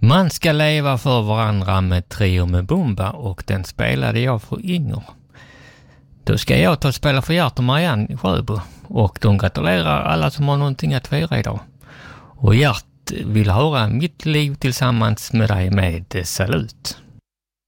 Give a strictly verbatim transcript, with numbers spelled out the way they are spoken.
Man ska leva för varandra med Trio med Bumba, och den spelade jag för Inger. Då ska jag ta och spela för Gert och Marianne i Sjöbo, och de gratulerar alla som har någonting att fira idag. Och Gert vill höra Mitt liv tillsammans med dig med Salut.